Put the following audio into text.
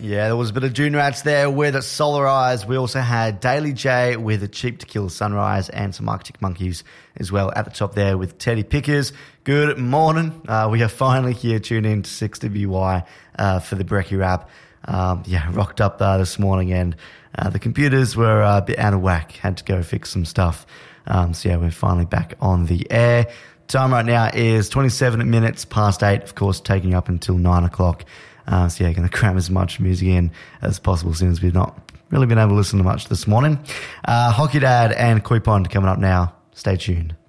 Yeah, there was a bit of June Rats there with Solar Eyes. We also had Daily J with a Cheap to Kill Sunrise and some Arctic Monkeys as well at the top there with Teddy Pickers. Good morning. We are finally here tuned in to 6WY for the Brekkie Wrap. Rocked up this morning and the computers were a bit out of whack. Had to go fix some stuff. We're finally back on the air. Time right now is 27 minutes past 8, of course, taking up until 9 o'clock. Going to cram as much music in as possible since we've not really been able to listen to much this morning. Hockey Dad and Koi Pond coming up now. Stay tuned.